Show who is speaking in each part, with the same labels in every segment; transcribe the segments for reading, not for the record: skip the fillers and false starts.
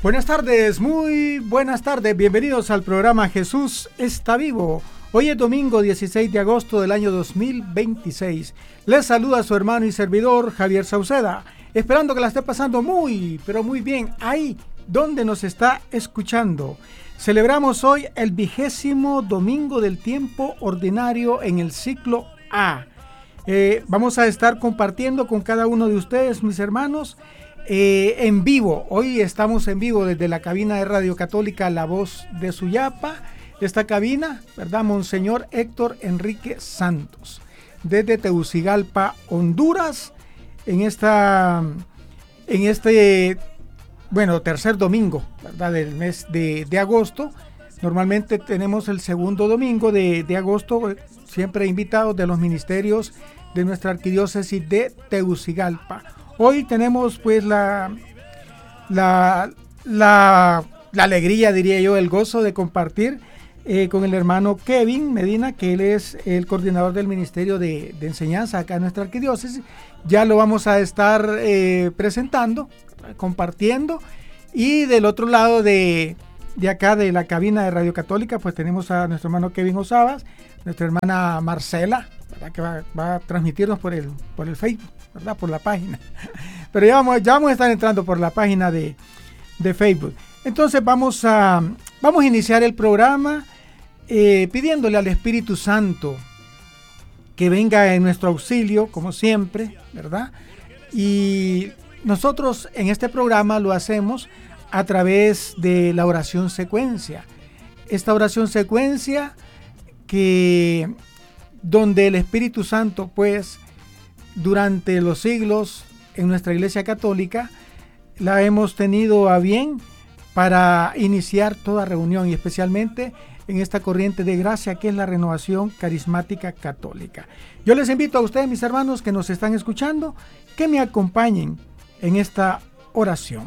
Speaker 1: Buenas tardes, muy buenas tardes, bienvenidos al programa Jesús está vivo. Hoy es domingo 16 de agosto del año 2026. Les saluda su hermano y servidor Javier Sauceda, esperando que la esté pasando muy, pero muy bien ahí donde nos está escuchando. Celebramos hoy el 20º domingo del tiempo ordinario en el ciclo A. Vamos a estar compartiendo con cada uno de ustedes, mis hermanos, en vivo. Hoy estamos en vivo desde la cabina de Radio Católica La Voz de Suyapa. Esta cabina, ¿verdad? Monseñor Héctor Enrique Santos, desde Tegucigalpa, Honduras, en este tercer domingo, ¿verdad? Del mes de agosto. Normalmente tenemos el segundo domingo de agosto, siempre invitados de los ministerios de nuestra arquidiócesis de Tegucigalpa. Hoy tenemos pues la alegría, diría yo, el gozo de compartir con el hermano Kevin Medina, que él es el coordinador del Ministerio de Enseñanza acá en nuestra arquidiócesis. Ya lo vamos a estar presentando, compartiendo. Y del otro lado de acá de la cabina de Radio Católica, pues tenemos a nuestro hermano Kevin Osabas, nuestra hermana Marcela, ¿verdad? Que va a transmitirnos por el Facebook, ¿verdad? Por la página. Pero ya vamos a estar entrando por la página de Facebook. Entonces vamos a iniciar el programa pidiéndole al Espíritu Santo que venga en nuestro auxilio, como siempre, ¿verdad? Y nosotros en este programa lo hacemos a través de la oración secuencia. Esta oración secuencia donde el Espíritu Santo, pues, durante los siglos en nuestra Iglesia Católica, la hemos tenido a bien para iniciar toda reunión, y especialmente en esta corriente de gracia que es la Renovación Carismática Católica. Yo les invito a ustedes, mis hermanos, que nos están escuchando, que me acompañen en esta oración.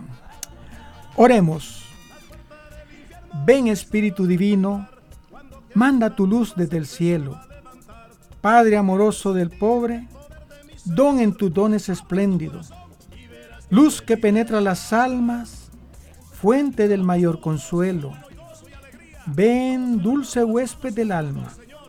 Speaker 1: Oremos. Ven, Espíritu Divino, manda tu luz desde el cielo. Padre amoroso del pobre, don en tus dones espléndidos. Luz que penetra las almas, fuente del mayor consuelo. Ven, dulce huésped del alma,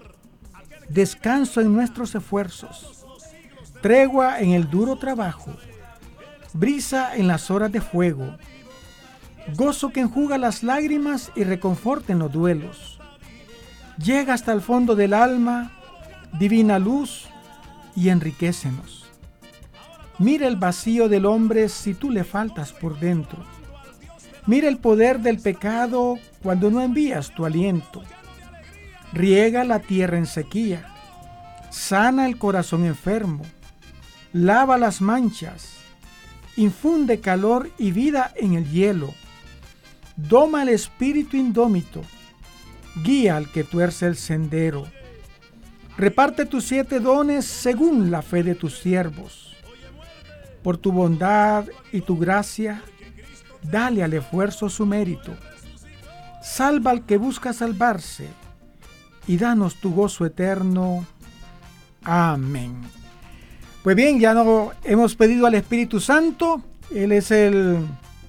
Speaker 1: descanso en nuestros esfuerzos, tregua en el duro trabajo, brisa en las horas de fuego, gozo que enjuga las lágrimas y reconforta en los duelos. Llega hasta el fondo del alma, divina luz, y enriquécenos. Mira el vacío del hombre si tú le faltas por dentro. Mira el poder del pecado cuando no envías tu aliento. Riega la tierra en sequía, sana el corazón enfermo, lava las manchas, infunde calor y vida en el hielo, doma el espíritu indómito, guía al que tuerce el sendero. Reparte tus 7 dones según la fe de tus siervos. Por tu bondad y tu gracia, dale al esfuerzo su mérito. Salva al que busca salvarse y danos tu gozo eterno. Amén. Pues bien, ya hemos pedido al Espíritu Santo. Él es el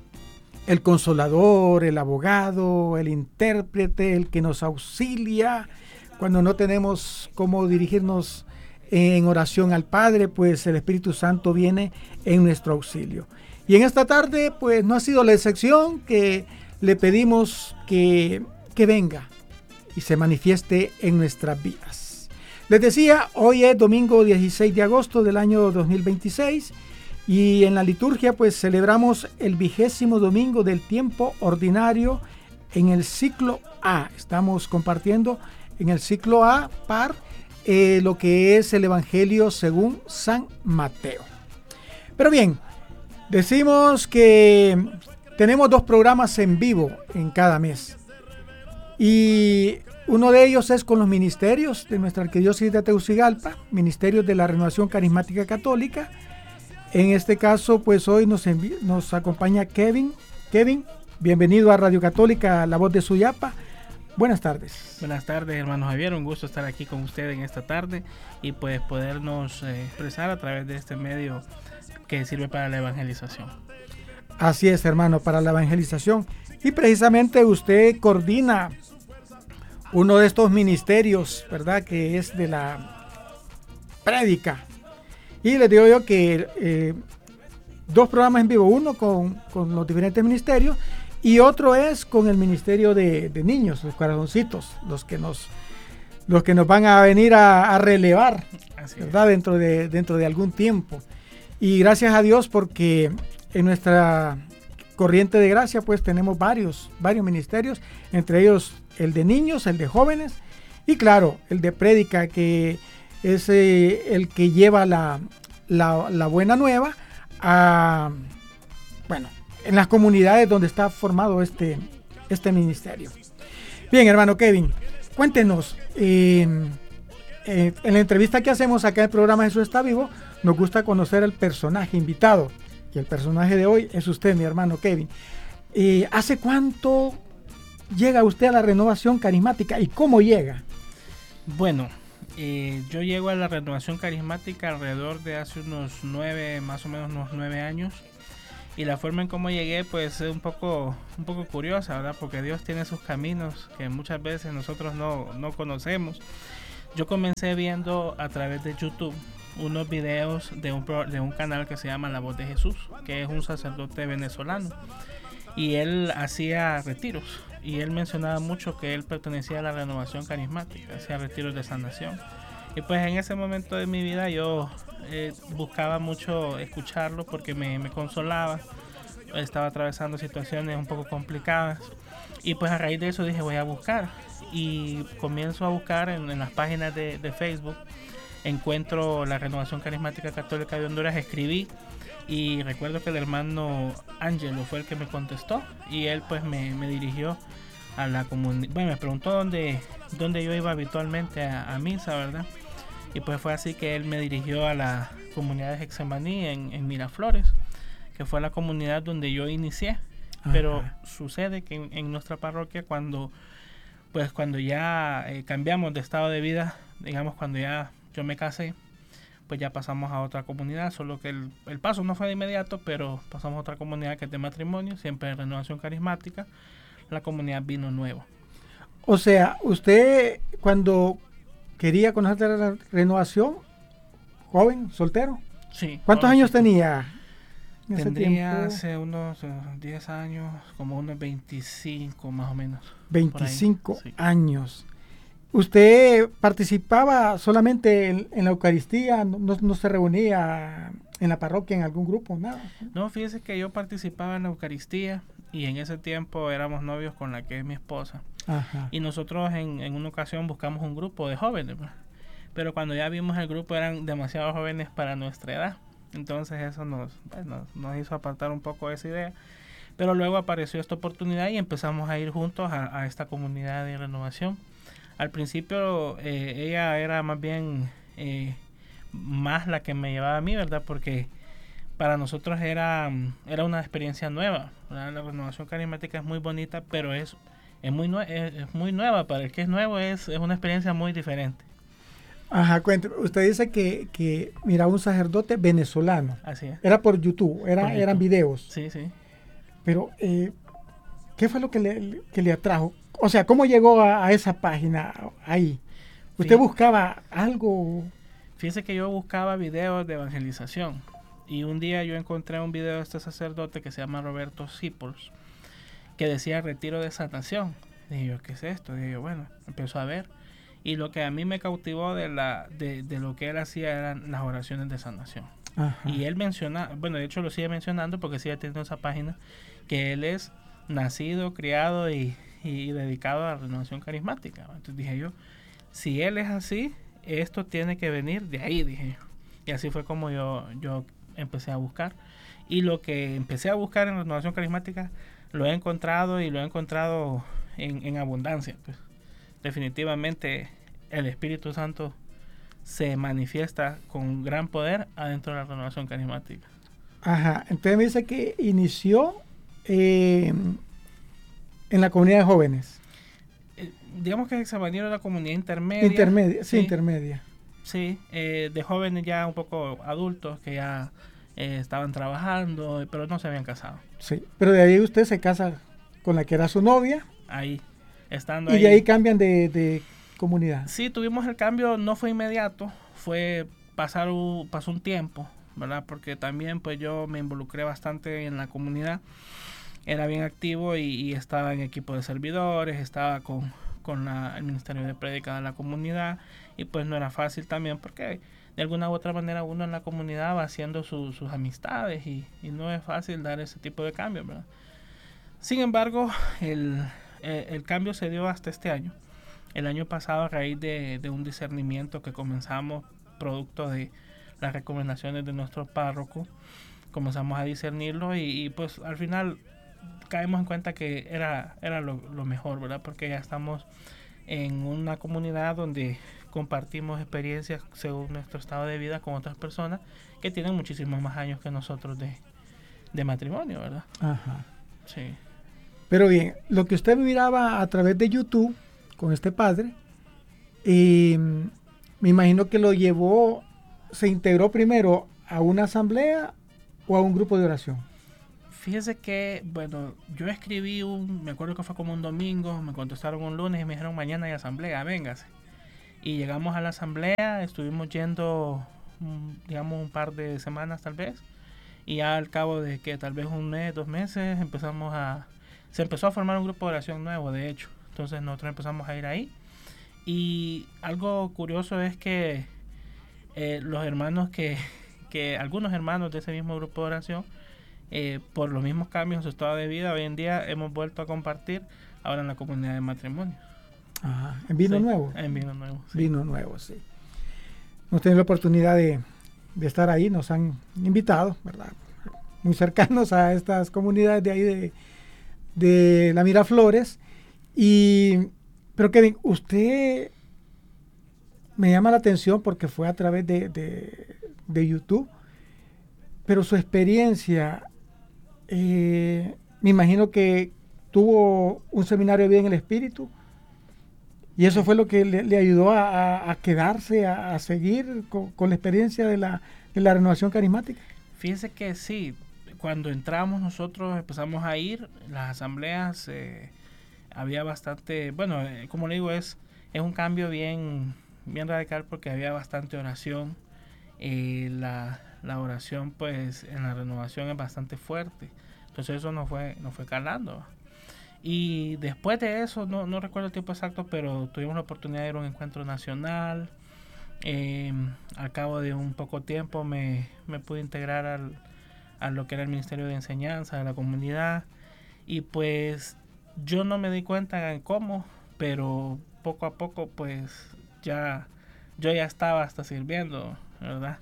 Speaker 1: consolador, el abogado, el intérprete, el que nos auxilia cuando no tenemos cómo dirigirnos en oración al Padre. Pues el Espíritu Santo viene en nuestro auxilio. Y en esta tarde, pues no ha sido la excepción, que le pedimos que venga y se manifieste en nuestras vidas. Les decía, hoy es domingo 16 de agosto del año 2026 y en la liturgia pues celebramos el 20º domingo del tiempo ordinario en el ciclo A. Estamos compartiendo en el ciclo A lo que es el Evangelio según San Mateo. Pero bien, decimos que tenemos 2 programas en vivo en cada mes. Y uno de ellos es con los ministerios de nuestra arquidiócesis de Tegucigalpa, ministerios de la Renovación Carismática Católica. En este caso, pues hoy nos acompaña Kevin. Kevin, bienvenido a Radio Católica, La Voz de Suyapa. Buenas tardes.
Speaker 2: Buenas tardes, hermano Javier. Un gusto estar aquí con usted en esta tarde y pues podernos expresar a través de este medio que sirve para la evangelización.
Speaker 1: Así es, hermano, para la evangelización. Y precisamente usted coordina uno de estos ministerios, ¿verdad? Que es de la prédica. Y les digo yo que 2 programas en vivo, uno con los diferentes ministerios y otro es con el ministerio de niños, los corazoncitos, los que nos van a venir a relevar, ¿verdad? Dentro de algún tiempo. Y gracias a Dios porque en nuestra corriente de gracia pues tenemos varios ministerios, entre ellos el de niños, el de jóvenes y claro, el de prédica, que es el que lleva la buena nueva en las comunidades donde está formado este ministerio. Bien, hermano Kevin, cuéntenos, en la entrevista que hacemos acá en el programa Jesús está vivo, nos gusta conocer el personaje invitado, y el personaje de hoy es usted, mi hermano Kevin. ¿Hace cuánto llega usted a la renovación carismática y cómo llega?
Speaker 2: Bueno, yo llego a la renovación carismática alrededor de hace más o menos unos 9 años. Y la forma en cómo llegué pues es un poco curiosa, ¿verdad? Porque Dios tiene sus caminos que muchas veces nosotros no conocemos. Yo comencé viendo a través de YouTube unos videos de un canal que se llama La Voz de Jesús, que es un sacerdote venezolano. Y él hacía retiros. Y él mencionaba mucho que él pertenecía a la renovación carismática, hacía retiros de sanación. Y pues en ese momento de mi vida yo buscaba mucho escucharlo porque me consolaba. Estaba atravesando situaciones un poco complicadas. Y pues a raíz de eso dije, voy a buscar. Y comienzo a buscar en las páginas de Facebook. Encuentro la Renovación Carismática Católica de Honduras, escribí. Y recuerdo que el hermano Ángelo fue el que me contestó. Y él pues me dirigió a la comunidad. Bueno, me preguntó dónde yo iba habitualmente a misa, ¿verdad? Y pues fue así que él me dirigió a la comunidad de Getsemaní en Miraflores, que fue la comunidad donde yo inicié. Ajá. Pero sucede que en nuestra parroquia cuando ya cambiamos de estado de vida, digamos cuando ya yo me casé, pues ya pasamos a otra comunidad, solo que el paso no fue de inmediato, pero pasamos a otra comunidad que es de matrimonio, siempre de renovación carismática, la comunidad Vino Nuevo.
Speaker 1: O sea, usted cuando quería conocer la renovación, joven, soltero.
Speaker 2: Sí.
Speaker 1: ¿Cuántos años tenía?
Speaker 2: Tendría hace unos 10 años, como unos 25 más o menos.
Speaker 1: 25
Speaker 2: sí.
Speaker 1: años. ¿Usted participaba solamente en la Eucaristía? ¿No se reunía en la parroquia, en algún grupo? Nada.
Speaker 2: No, fíjese que yo participaba en la Eucaristía y en ese tiempo éramos novios con la que es mi esposa.
Speaker 1: Ajá.
Speaker 2: Y nosotros en una ocasión buscamos un grupo de jóvenes, pero cuando ya vimos el grupo eran demasiado jóvenes para nuestra edad. Entonces eso nos hizo apartar un poco de esa idea. Pero luego apareció esta oportunidad y empezamos a ir juntos a esta comunidad de renovación. Al principio ella era más bien más la que me llevaba a mí, ¿verdad? Porque para nosotros era una experiencia nueva, ¿verdad? La renovación carismática es muy bonita, pero es muy nueva. Para el que es nuevo es una experiencia muy diferente.
Speaker 1: Ajá, cuéntame. Usted dice que miraba un sacerdote venezolano.
Speaker 2: Así es.
Speaker 1: Era por YouTube, eran videos.
Speaker 2: Sí, sí.
Speaker 1: Pero, ¿qué fue lo que le atrajo? O sea, ¿cómo llegó a esa página ahí? ¿Usted buscaba algo?
Speaker 2: Fíjese que yo buscaba videos de evangelización. Y un día yo encontré un video de este sacerdote que se llama Roberto Sipols, que decía retiro de sanación. Dije yo, ¿qué es esto? Dije yo, bueno, empezó a ver. Y lo que a mí me cautivó de lo que él hacía eran las oraciones de sanación.
Speaker 1: Ajá.
Speaker 2: Y él menciona, bueno, de hecho lo sigue mencionando porque sigue teniendo esa página, que él es nacido, criado y dedicado a la renovación carismática. Entonces dije yo, si él es así, esto tiene que venir de ahí, dije yo. Y así fue como yo empecé a buscar. Y lo que empecé a buscar en renovación carismática, lo he encontrado en abundancia, pues. Definitivamente el Espíritu Santo se manifiesta con gran poder adentro de la renovación carismática.
Speaker 1: Ajá, entonces me dice que inició en la comunidad de jóvenes.
Speaker 2: Digamos que Getsemaní era la comunidad intermedia.
Speaker 1: Intermedia.
Speaker 2: Sí, de jóvenes ya un poco adultos que ya estaban trabajando, pero no se habían casado.
Speaker 1: Sí, pero de ahí usted se casa con la que era su novia.
Speaker 2: Ahí, estando
Speaker 1: Y
Speaker 2: ahí.
Speaker 1: de ahí cambian de comunidad.
Speaker 2: Sí, tuvimos el cambio, no fue inmediato, pasó un tiempo, ¿verdad? Porque también pues yo me involucré bastante en la comunidad, era bien activo y estaba en equipo de servidores, estaba con el Ministerio de Prédica de la comunidad, y pues no era fácil también porque de alguna u otra manera uno en la comunidad va haciendo sus amistades y no es fácil dar ese tipo de cambio, ¿verdad? Sin embargo, el cambio se dio hasta este año. El año pasado, a raíz de un discernimiento que comenzamos, producto de las recomendaciones de nuestro párroco, comenzamos a discernirlo y pues al final caemos en cuenta que era lo mejor, ¿verdad? Porque ya estamos en una comunidad donde compartimos experiencias según nuestro estado de vida con otras personas que tienen muchísimos más años que nosotros de matrimonio, ¿verdad?
Speaker 1: Ajá.
Speaker 2: Sí.
Speaker 1: Pero bien, lo que usted miraba a través de YouTube con este padre, me imagino que lo llevó, se integró primero a una asamblea o a un grupo de oración.
Speaker 2: Fíjese que, bueno, yo escribí me acuerdo que fue como un domingo, me contestaron un lunes y me dijeron mañana hay asamblea, véngase. Y llegamos a la asamblea, estuvimos yendo, digamos, un par de semanas tal vez, y ya al cabo de que tal vez un mes, 2 meses, se empezó a formar un grupo de oración nuevo, de hecho. Entonces nosotros empezamos a ir ahí. Y algo curioso es que los hermanos algunos hermanos de ese mismo grupo de oración, por los mismos cambios en su estado de vida, hoy en día hemos vuelto a compartir ahora en la comunidad de matrimonio.
Speaker 1: Ajá. ¿En vino nuevo?
Speaker 2: En vino nuevo, sí.
Speaker 1: Vino nuevo, sí. Hemos tenido la oportunidad de estar ahí, nos han invitado, ¿verdad? Muy cercanos a estas comunidades de ahí de la Miraflores. Pero Kevin, usted me llama la atención porque fue a través de YouTube, pero su experiencia, me imagino que tuvo un seminario de vida en el Espíritu, y eso fue lo que le ayudó a quedarse, a seguir con la experiencia de la renovación carismática.
Speaker 2: Fíjese que sí, cuando entramos nosotros empezamos a ir, las asambleas, había bastante, bueno, como le digo, es un cambio bien radical porque había bastante oración. La oración pues en la renovación es bastante fuerte, entonces eso nos fue calando. Y después de eso, no recuerdo el tiempo exacto, pero tuvimos la oportunidad de ir a un encuentro nacional. Al cabo de un poco tiempo me pude integrar a lo que era el Ministerio de Enseñanza de la comunidad, y pues yo no me di cuenta en cómo, pero poco a poco pues yo ya estaba hasta sirviendo, ¿verdad?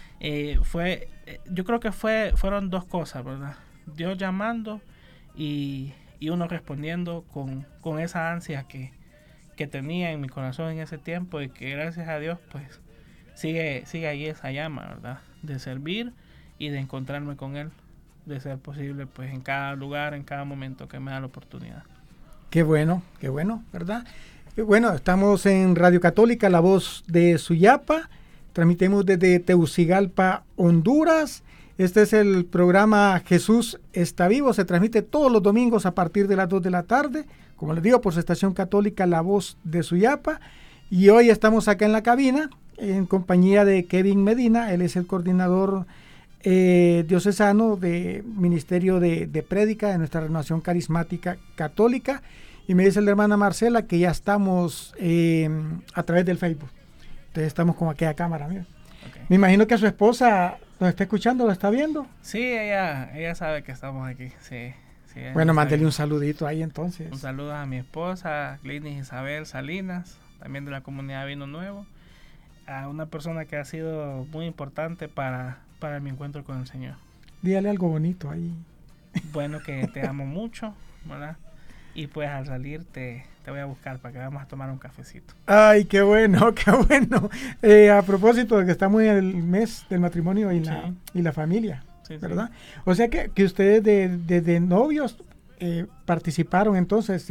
Speaker 2: Yo creo que fueron 2 cosas, ¿verdad? Dios llamando y uno respondiendo con esa ansia que tenía en mi corazón en ese tiempo, y que gracias a Dios pues sigue ahí esa llama, ¿verdad? De servir y de encontrarme con Él, de ser posible pues en cada lugar, en cada momento que me da la oportunidad.
Speaker 1: Qué bueno, ¿verdad? Bueno, estamos en Radio Católica, La Voz de Suyapa. Transmitimos desde Tegucigalpa, Honduras. Este es el programa Jesús está vivo. Se transmite todos los domingos a partir de las 2 de la tarde. Como les digo, por su estación católica La Voz de Suyapa. Y hoy estamos acá en la cabina en compañía de Kevin Medina. Él es el coordinador diocesano de Ministerio de Prédica de nuestra Renovación Carismática Católica. Y me dice la hermana Marcela que ya estamos a través del Facebook. Entonces estamos con aquella cámara, mira. Okay. Me imagino que su esposa nos está escuchando, ¿lo está viendo?
Speaker 2: Sí, ella sabe que estamos aquí, sí.
Speaker 1: Bueno, mándele un saludito ahí entonces.
Speaker 2: Un saludo a mi esposa, Glynis Isabel Salinas, también de la comunidad Vino Nuevo, a una persona que ha sido muy importante para mi encuentro con el Señor.
Speaker 1: Dígale algo bonito ahí. Bueno,
Speaker 2: que te amo mucho, ¿verdad? Y pues al salir te voy a buscar para que vamos a tomar un cafecito.
Speaker 1: Ay, qué bueno, qué bueno. A propósito de que estamos en el mes del matrimonio y la familia, sí, ¿verdad? Sí. O sea que ustedes de novios participaron entonces,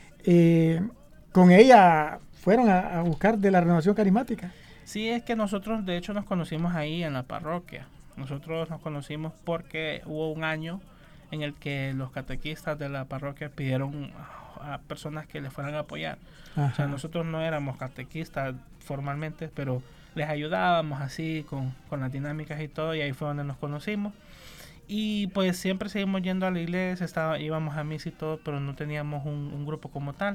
Speaker 1: con ella fueron a buscar de la renovación carismática.
Speaker 2: Sí, es que nosotros de hecho nos conocimos ahí en la parroquia, Nosotros nos conocimos porque hubo un año en el que los catequistas de la parroquia pidieron a personas que les fueran a apoyar.
Speaker 1: Ajá.
Speaker 2: O sea, nosotros no éramos catequistas formalmente, pero les ayudábamos así con las dinámicas y todo, y ahí fue donde nos conocimos. Y pues siempre seguimos yendo a la iglesia, íbamos a misa y todo, pero no teníamos un grupo como tal.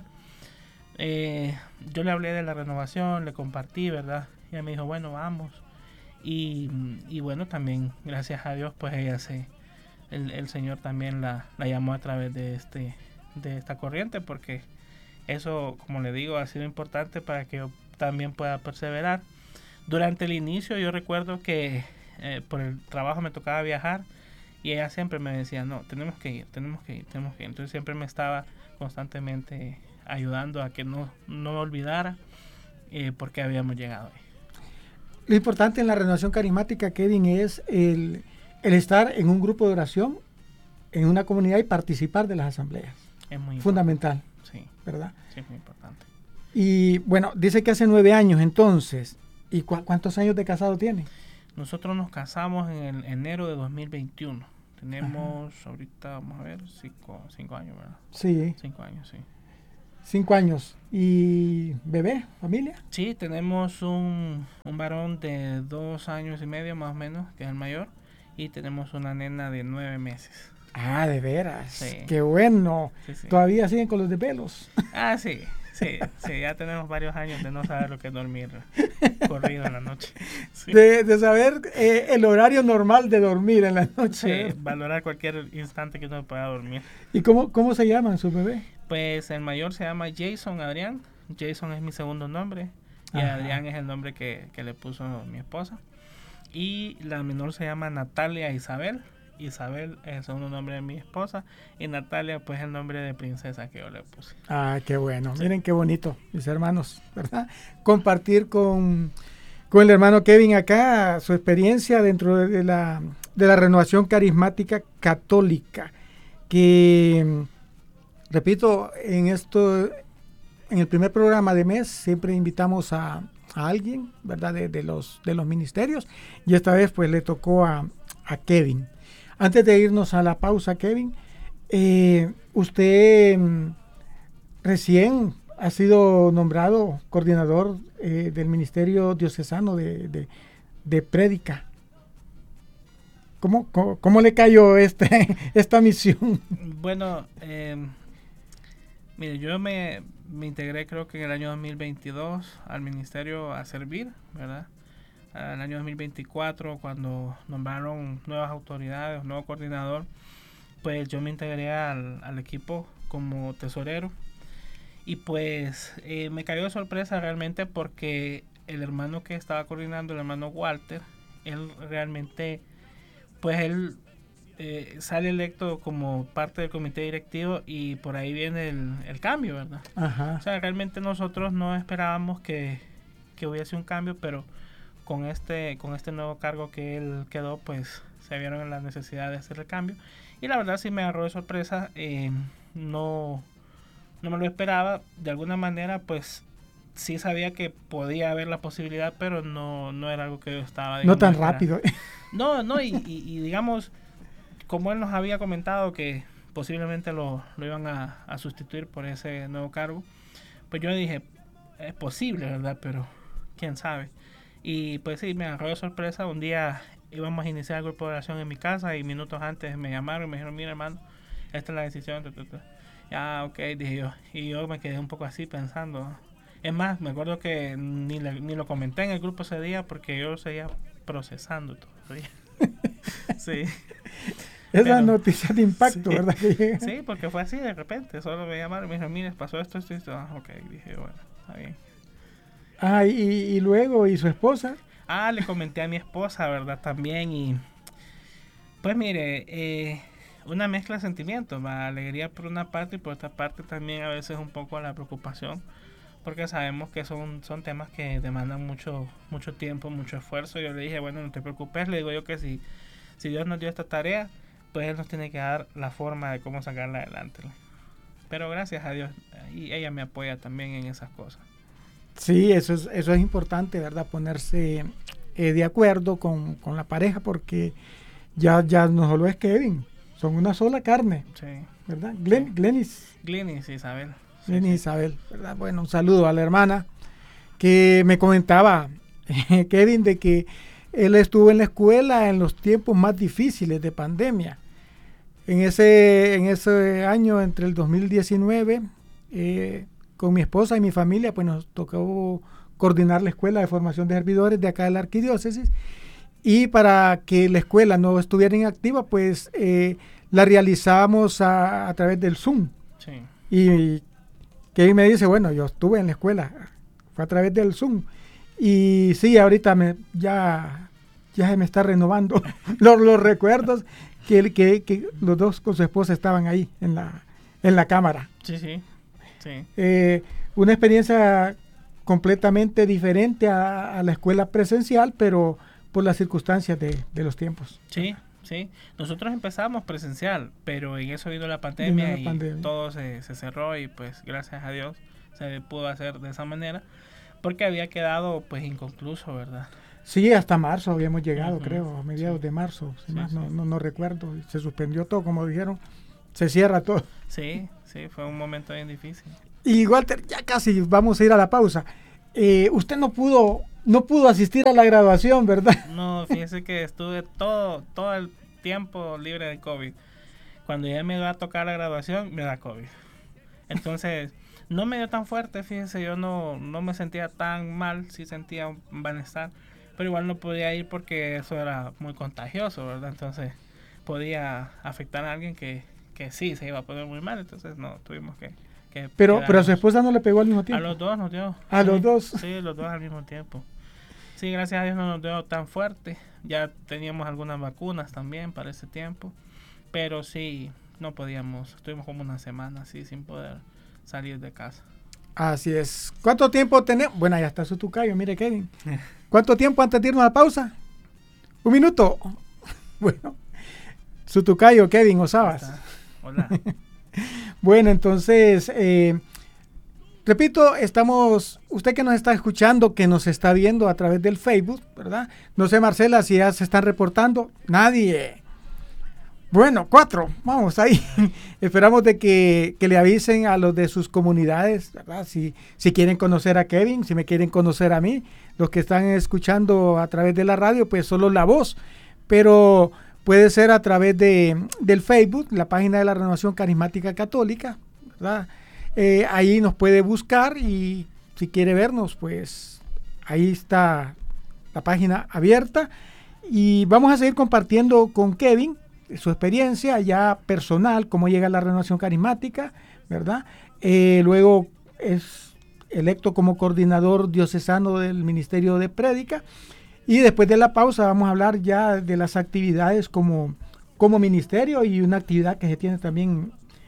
Speaker 2: Yo le hablé de la renovación, le compartí, ¿verdad? Y ella me dijo, bueno, vamos. Y bueno, también, gracias a Dios, pues el Señor también la llamó a través de esta corriente, porque eso, como le digo, ha sido importante para que yo también pueda perseverar. Durante el inicio yo recuerdo que por el trabajo me tocaba viajar y ella siempre me decía, no, tenemos que ir. Entonces siempre me estaba constantemente ayudando a que no me olvidara porque habíamos llegado ahí.
Speaker 1: Lo importante en la renovación carismática, Kevin, es el estar en un grupo de oración, en una comunidad y participar de las asambleas.
Speaker 2: Es muy
Speaker 1: fundamental.
Speaker 2: Sí,
Speaker 1: ¿verdad?
Speaker 2: Sí, es muy importante.
Speaker 1: Y bueno, dice que hace 9 años entonces. ¿Y cuántos años de casado tiene?
Speaker 2: Nosotros nos casamos en el enero de 2021. Tenemos ahorita, vamos a ver, 5 años, ¿verdad?
Speaker 1: Sí.
Speaker 2: 5 años, sí.
Speaker 1: 5 años. ¿Y bebé? ¿Familia?
Speaker 2: Sí, tenemos un varón de 2 años y medio más o menos, que es el mayor, y tenemos una nena de 9 meses.
Speaker 1: Ah, de veras.
Speaker 2: Sí.
Speaker 1: Qué bueno.
Speaker 2: Sí.
Speaker 1: Todavía siguen con los desvelos.
Speaker 2: Ah, sí, ya tenemos varios años de no saber lo que es dormir corrido en la noche. Sí.
Speaker 1: De saber el horario normal de dormir en la noche.
Speaker 2: Sí, valorar cualquier instante que uno pueda dormir.
Speaker 1: ¿Y cómo se llaman sus bebés?
Speaker 2: Pues el mayor se llama Jason Adrián. Jason es mi segundo nombre. Y
Speaker 1: Ajá.
Speaker 2: Adrián es el nombre que le puso mi esposa. Y la menor se llama Natalia Isabel. Isabel es el segundo nombre de mi esposa. Y Natalia, pues, el nombre de princesa que yo le puse.
Speaker 1: Ah, qué bueno. Sí. Miren qué bonito, mis hermanos, ¿verdad? Compartir con el hermano Kevin acá su experiencia dentro de la renovación carismática católica. Que, repito, en el primer programa de mes siempre invitamos a alguien, ¿verdad? De los ministerios. Y esta vez, pues, le tocó a Kevin. Antes de irnos a la pausa, Kevin, usted recién ha sido nombrado coordinador del Ministerio Diocesano de Prédica. ¿Cómo le cayó esta misión?
Speaker 2: Bueno, mire, yo me integré creo que en el año 2022 al ministerio a servir, ¿verdad? En el año 2024, cuando nombraron nuevas autoridades, nuevo coordinador, pues yo me integré al equipo como tesorero. Y pues me cayó de sorpresa realmente porque el hermano que estaba coordinando, el hermano Walter, él realmente, pues él sale electo como parte del comité directivo y por ahí viene el cambio, ¿verdad?
Speaker 1: Ajá.
Speaker 2: O sea, realmente nosotros no esperábamos que hubiese un cambio, pero con este nuevo cargo que él quedó, pues se vieron en la necesidad de hacer el cambio. Y la verdad sí me agarró de sorpresa, no me lo esperaba. De alguna manera, pues sí sabía que podía haber la posibilidad, pero no era algo que yo estaba...
Speaker 1: Digamos, no tan rápido.
Speaker 2: No, y digamos, como él nos había comentado que posiblemente lo iban a sustituir por ese nuevo cargo, pues yo dije, es posible, ¿verdad? Pero quién sabe. Y pues sí, me agarró de sorpresa. Un día íbamos a iniciar el grupo de oración en mi casa y minutos antes me llamaron y me dijeron, mira hermano, esta es la decisión. Ya, ok, dije yo. Y yo me quedé un poco así pensando. Es más, me acuerdo que ni lo comenté en el grupo ese día porque yo lo seguía procesando todavía. Sí.
Speaker 1: Esa noticia de impacto, sí, ¿verdad?
Speaker 2: Sí, porque fue así de repente. Solo me llamaron y me dijeron, mira, pasó esto. Ah, ok, dije, bueno, está bien.
Speaker 1: Ah, y luego, ¿y su esposa?
Speaker 2: Ah, le comenté a mi esposa, ¿verdad? También, y pues mire, una mezcla de sentimientos, alegría por una parte y por otra parte también a veces un poco la preocupación, porque sabemos que son temas que demandan mucho tiempo, mucho esfuerzo. Yo le dije, bueno, no te preocupes, le digo yo que si Dios nos dio esta tarea, pues Él nos tiene que dar la forma de cómo sacarla adelante. Pero gracias a Dios, y ella me apoya también en esas cosas.
Speaker 1: Sí, eso es importante, ¿verdad? Ponerse de acuerdo con la pareja, porque ya no solo es Kevin, son una sola carne,
Speaker 2: Sí.
Speaker 1: ¿verdad? Glenis
Speaker 2: Isabel.
Speaker 1: Glenis Isabel, ¿verdad? Bueno, un saludo a la hermana que me comentaba, Kevin, de que él estuvo en la escuela en los tiempos más difíciles de pandemia. En ese año, entre el 2019, con mi esposa y mi familia, pues nos tocó coordinar la escuela de formación de servidores de acá de la arquidiócesis, y para que la escuela no estuviera inactiva, pues la realizábamos a través del Zoom.
Speaker 2: Sí.
Speaker 1: Y Kevin me dice, bueno, yo estuve en la escuela, fue a través del Zoom. Y sí, ahorita ya se me está renovando los recuerdos que los dos con su esposa estaban ahí en la cámara.
Speaker 2: Sí.
Speaker 1: Una experiencia completamente diferente a la escuela presencial, pero por las circunstancias de los tiempos.
Speaker 2: Sí. Nosotros empezamos presencial, pero en eso vino la pandemia todo se cerró, y pues gracias a Dios se pudo hacer de esa manera, porque había quedado pues inconcluso, ¿verdad?
Speaker 1: Sí, hasta marzo habíamos llegado, creo, a mediados de marzo, no recuerdo, se suspendió todo, como dijeron, se cierra todo.
Speaker 2: Sí, fue un momento bien difícil.
Speaker 1: Y Walter, ya casi vamos a ir a la pausa. Usted no pudo asistir a la graduación, ¿verdad?
Speaker 2: No, fíjese que estuve todo el tiempo libre de COVID. Cuando ya me va a tocar la graduación, me da COVID. Entonces, no me dio tan fuerte, fíjese, yo no me sentía tan mal, sí sentía un malestar, pero igual no podía ir porque eso era muy contagioso, ¿verdad? Entonces, podía afectar a alguien que sí se iba a poner muy mal, entonces no, tuvimos que
Speaker 1: pero a su esposa no le pegó al mismo tiempo.
Speaker 2: A los dos nos dio.
Speaker 1: Los dos.
Speaker 2: Sí, los dos al mismo tiempo. Sí, gracias a Dios no nos dio tan fuerte. Ya teníamos algunas vacunas también para ese tiempo, pero sí, no podíamos. Estuvimos como una semana así sin poder salir de casa.
Speaker 1: Así es. ¿Cuánto tiempo tenemos? Bueno, ya está su tocayo, mire, Kevin. ¿Cuánto tiempo antes de irnos a la pausa? ¿1 minuto? Bueno, su tocayo, Kevin Osabas.
Speaker 2: Hola.
Speaker 1: Bueno, entonces, repito, usted que nos está escuchando, que nos está viendo a través del Facebook, ¿verdad? No sé, Marcela, si ya se están reportando. Nadie. Bueno, 4, vamos ahí. Esperamos de que le avisen a los de sus comunidades, ¿verdad? Si quieren conocer a Kevin, si me quieren conocer a mí, los que están escuchando a través de la radio, pues solo la voz, pero puede ser a través del Facebook, la página de la Renovación Carismática Católica, ¿verdad? Ahí nos puede buscar, y si quiere vernos, pues ahí está la página abierta, y vamos a seguir compartiendo con Kevin su experiencia ya personal, cómo llega a la Renovación Carismática, ¿verdad? Luego es electo como coordinador diocesano del Ministerio de Prédica. Y después de la pausa vamos a hablar ya de las actividades como ministerio, y una actividad que se tiene también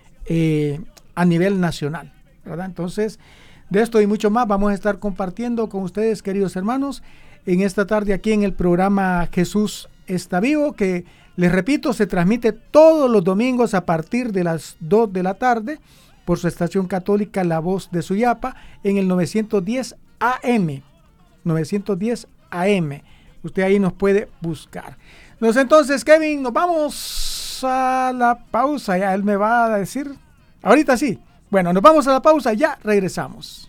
Speaker 1: a nivel nacional, ¿verdad? Entonces, de esto y mucho más vamos a estar compartiendo con ustedes, queridos hermanos, en esta tarde aquí en el programa Jesús está vivo, que les repito, se transmite todos los domingos a partir de las 2 de la tarde por su estación católica La Voz de Suyapa en el 910 AM. 910 AM. Usted ahí nos puede buscar. Entonces, Kevin, nos vamos a la pausa. Ya él me va a decir. Ahorita sí. Bueno, nos vamos a la pausa. Ya regresamos.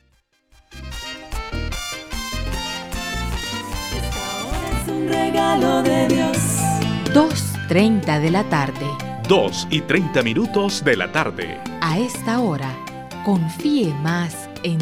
Speaker 3: Esta hora es un regalo de Dios.
Speaker 4: 2:30 de la tarde.
Speaker 5: 2:30 de la tarde.
Speaker 4: A esta hora, confíe más en